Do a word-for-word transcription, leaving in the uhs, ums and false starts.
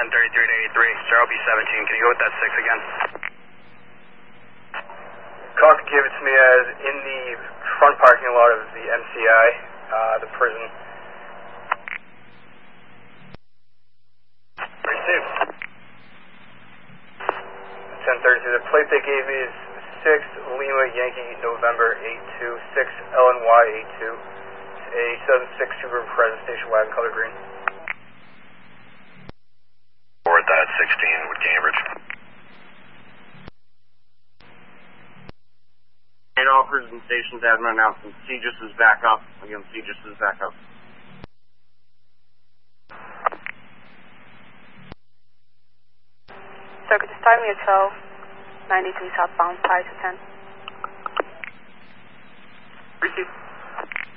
ten thirty-three to eighty-three, Charles B seventeen, can you go with that six again? Contact gave it to me as in the front parking lot of the M C I, uh, the prison. Received. ten thirty-three, the plate they gave me is six Lima Yankee November eight two, six L N Y eight two, a seven six Subaru Impreza station wagon color green. Forward that sixteen with Cambridge. And all prison stations, admin announcement, Segis is back up. Again, Segis is back up. Circuit is timing at twelve ninety-three southbound, five to ten. Receive.